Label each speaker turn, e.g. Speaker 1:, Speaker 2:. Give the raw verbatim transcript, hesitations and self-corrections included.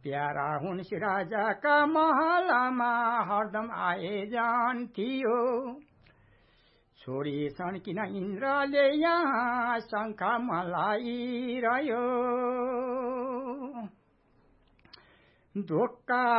Speaker 1: para हुन्सी राजाका महलमा हरदम आए जान्थियो छोरी छन् किन इन्द्रले यहाँ शङ्ख मलाइरह्यो धोका